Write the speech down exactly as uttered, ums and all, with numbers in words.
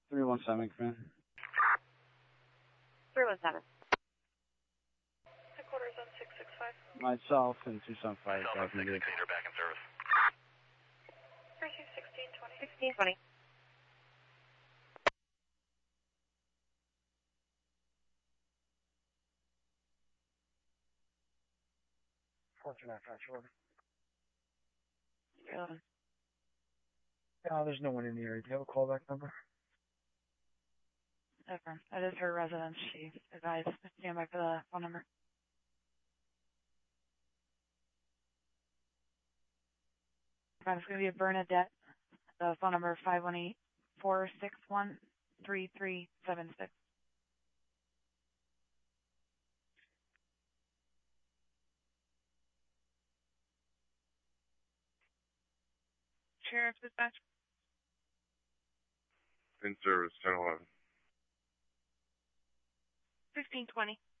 three one seven, come in. three one seven. Headquarters on six six five. Myself and two seven five. Myself and six six eight are back in service. Precinct sixteen twenty. sixteen twenty. Fortune Manufacturer order. Yeah. Uh, there's no one in the area. Do you have a callback number? Okay. That is her residence. She advised. Stand by for the phone number. It's going to be a Bernadette. The phone number five one eight, four six one, three three seven six. Sheriff's dispatch. In service, ten eleven. fifteen twenty.